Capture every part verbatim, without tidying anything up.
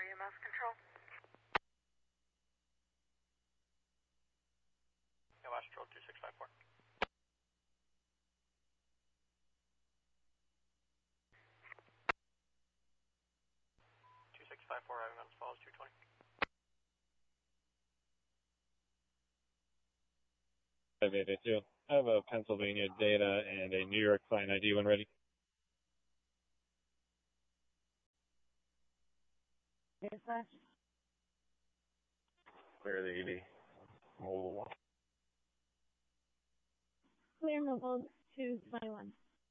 E M S control. E M S control two six five four. two six five four, having on Falls two twenty. five eight eight two. I have a Pennsylvania data and a New York client I D when ready. Yes, sir. Clear the E D. Mobile one. Clear mobile two twenty-one.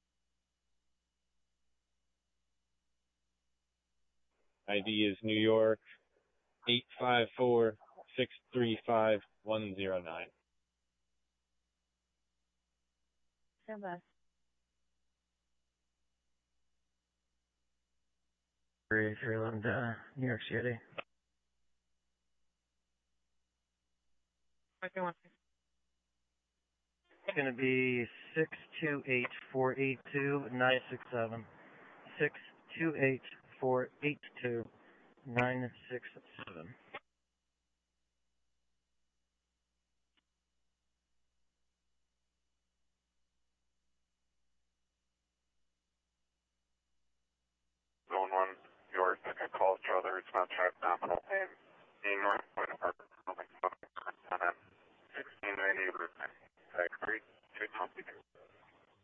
I D is New York eight five four six three five one zero nine. Stand by. three three eleven, uh, New York City. Okay, one. It's going to be six two eight four eight two nine six seven. six two eight four eight two nine six seven. Zone one, York, I call each other, it's not checked nominal. Hey, New York.